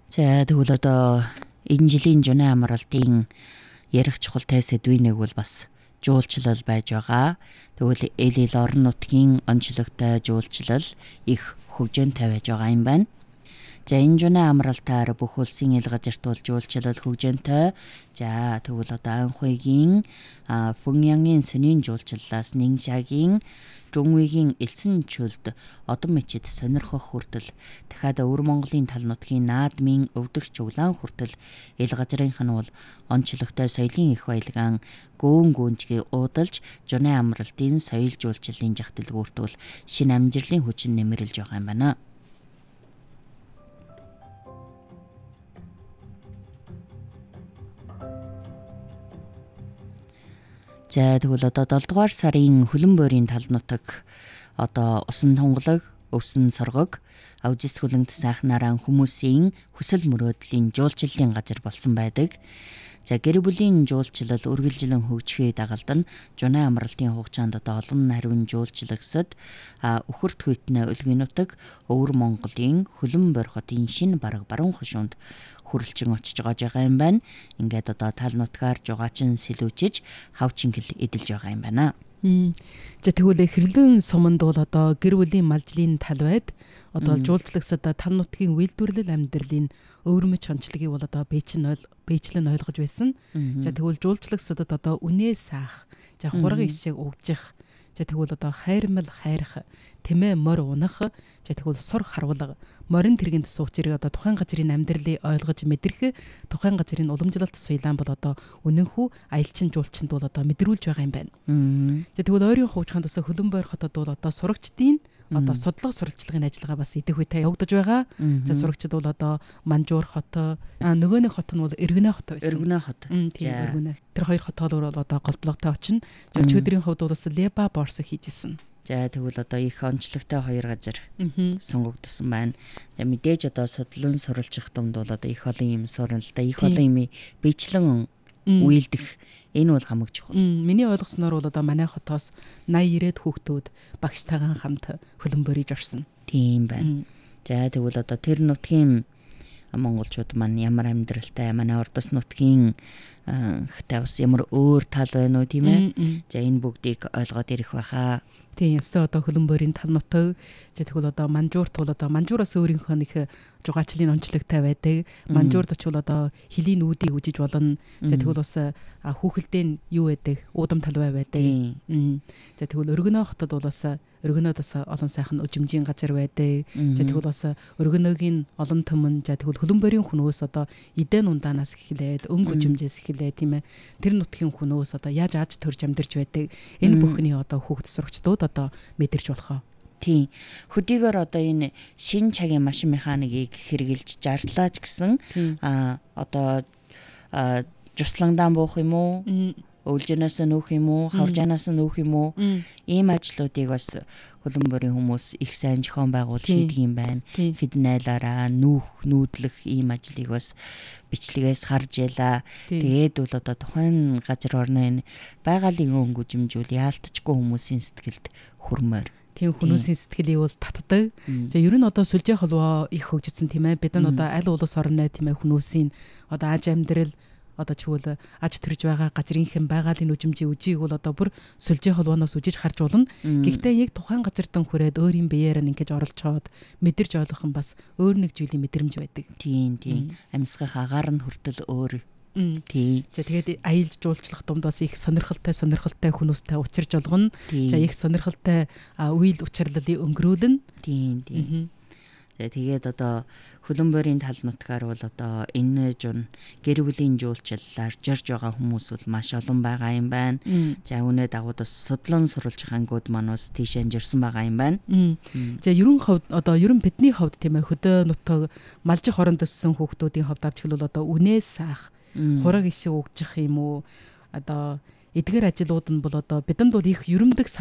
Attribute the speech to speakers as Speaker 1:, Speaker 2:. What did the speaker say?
Speaker 1: За тэгвэл одоо энэ жилийн Жуны амралтын ярих чухал сэдвийн нэг бол бас жуулчлал байж байгаа. Тэгвэл эл орон нутгийн онцлогтой жуулчлал их хөгжөөнтэй байж байгаа юм байна. За энэ Жуны амралтаар бүх улсын ил газарт бол жуулчлал хөгжөөнтэй. За тэгвэл одоо анхуйгийн Фүньянгийн сонин жуулчлалаас Нingxiaгийн Зhonghuiгийн элсэн чөлд одон мечид сонирхох хүртэл дахиад өвөр Монголын тал нутгийн наадмын өвдөгч углаан хүртэл ил газрынх нь бол онцлогтой соёлын их баялгаан гөөн гүнжгийг уудалж Жуны амралтын соёл жуулчлалын жах дэлгүүрт бол шинэ амжилтын хүчин нэмэрлж байгаа юм байна. За тэгвэл одоо 7 дугаар сарын хөлөн бойрын тал нутаг одоо усан тунгалаг, өвсөн соргог, авжис хүлэнт сайхнаараа хүмүүсийн хүсэл мөрөөдлийн жуулчлалын газар болсон байдаг. За гэр бүлийн жуулчлал үргэлжлэн хөгжихээ дагалдан Жуны амралтын хугацаанд одоо олон нарийн жуулчлагсад өхөрт хүйтнэ өлгийн нутаг өвөр Монголын хөлөн бойр хотын шинэ баруун хошуунд хүрэлцэн очиж байгаа юм байна. Ингээд одоо тал нутгаар жугаачин сэлүүчиж хавчингэл эдэлж байгаа юм байна.
Speaker 2: За тэгвэл хэрлэн суманд бол одоо гэр бүлийн малжлын тал байд одоо жуулчлагсад тал нутгийн үйлдвэрлэл амьдралын өвөрмөч онцлогийг бол одоо бэйчлэн ойлгож байсан. За тэгвэл жуулчлагсад одоо үнээ саах, за хураг ишиг угжих, за тэгвэл одоо хайрмал хайрах, тэмээ мор унах, за тэгвэл сур харвалга, морин тэргэнд суух зэрэг одоо тухайн газрын амьдралыг ойлгож мэдрэх, тухайн газрын уламжлалт суйлаан бол одоо үнэнхүү аялчин жуулчинд бол одоо мэдрүүлж байгаа юм байна. За тэгвэл ойрын хуучханд бас хөлөн бойр хотод бол одоо сурагчдын одоо судлага сурвалжлагын ажиллагаа бас идэх үедээ явагдаж байгаа. За сурагчид бол одоо Манжуур хот, нөгөө нэг хот нь бол Эргэнэ хот байсан.
Speaker 1: Эргэнэ хот.
Speaker 2: Тийм Эргэнэ. Тэр хоёр хотоор бол одоо голдлоготой очино. За өчигдрийн хувьд бол бас Леба борс хийжсэн.
Speaker 1: За тэгвэл одоо их онцлогтой хоёр газар сонгогдсон байна. За мэдээж одоо судлан сурвалжих думд бол одоо их олон юм сурна л да. Их олон юм бичлэн үйлдэх энэ бол хамаг чухал.
Speaker 2: Миний ойлгосноор бол одоо манай хотоос 80-90 хүүхдүүд багштайгаа хамт хөлөн бориж орсон.
Speaker 1: Тийм байна. За тэгвэл одоо тэр нутгийн монголчууд маань ямар амьдралтай, манай ордос нутгийн хтай бас ямар өөр тал байна уу тийм ээ. За энэ бүгдийг ойлгоод ирэх байхаа.
Speaker 2: Тийм ёстой одоо хөлөн бойрын тал нутаг. За тэгвэл одоо Манжуурт бол одоо Манжуураас өөрийнхөө нэг жугаачлалын онцлогтой байдаг. Манжуурд очвол одоо хилийн үүдийг үжиж болно. За тэгвэл бас хүүхэлдэйн юу байдаг? Уудам талбай байдаг. За тэгвэл Өргөнөө хотод бол бас Өргөнөөд бас олон сайхан өжимжийн газар байдаг. За тэгвэл бас Өргөнөөгийн олон төмөн, за тэгвэл хөлөн бойрын хүнөөс одоо эдэн ундаанаас эхлээд өнгө өжимжээс эхлээд тийм ээ. Тэр нутгийн хүнөөс одоо яаж аж төрж амьдарч байдаг. Энэ бүхний одоо хүүхд сурагчдууд одоо мэдэрч болохоо.
Speaker 1: Тийм. Хөдийгээр одоо энэ шин цагийн машин механикийг хэрэгжилж жарлаач гэсэн одоо жусландаан буух юм уу? Өвлжнээс нүүх юм уу? Хавржанаас нүүх юм уу? Ийм ажлуудыг бас хөлөн бойрын хүмүүс их сайн зохион байгуулж хийдэг юм байна. Хэд найлаараа нүүдлэх ийм ажлыг бас бичлэгээс харж ялаа. Тэгээд бол одоо тухайн газар орны байгалийн өнгө жимжүүл яалтчгүй хүмүүсийн сэтгэлд хүрмээр.
Speaker 2: Тийм хүмүүсийн сэтгэлийг бол татдаг. За ер нь одоо сүлжээ холбоо их хөгжсөн тийм ээ. Бид нь одоо аль улс орны тийм ээ хүмүүсийн одоо аж амьдрал одоо чигвэл аж төрж байгаа газрынхэн байгалийн үжимжийн үжийг бол одоо бүр сүлжээ холбооноос үжиж харж болно. Гэхдээ яг тухайн газартан хүрээд өөрийн биеэр нь ингэж оролцоод мэдэрч ойлгох нь бас өөр нэг зүйлийн мэдрэмж байдаг.
Speaker 1: Тийм. Амьсгах агаар нь хүртэл өөр. Тийм.
Speaker 2: За тэгээд аялал жуулчлах думд бас их сонирхолтой хүмүүстэй учирж олгоно. За их сонирхолтой үйл учирлалыг өнгөрүүлнэ.
Speaker 1: Тийм. Тэгээд одоо хөлөн бойрын тал нутгаар бол одоо энэ Жун гэр бүлийн жуулчлалаар жирж байгаа хүмүүс бол маш олон байгаа юм байна. За үүнээ дагуу бас судлан сурвалжих ангууд маань бас тийшээ жирсэн байгаа юм байна.
Speaker 2: За ерөн бидний хувьд тийм ээ хөдөө нутаг малжих оронд өссөн хүүхдүүдийн хувьд авч хэлбэл одоо үнээ саах, хураг ишиг угжих юм уу? Одоо эдгээр ажлууд нь бол одоо бидэнд бол их ерөндөг